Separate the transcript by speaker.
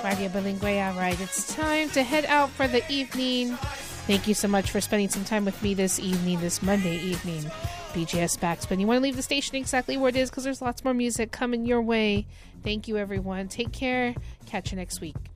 Speaker 1: Radio Bilingüe. All right, it's time to head out for the evening. Thank you so much for spending some time with me this evening, this Monday evening. BGS Backspin. You want to leave the station exactly where it is because there's lots more music coming your way. Thank you, everyone. Take care. Catch you next week.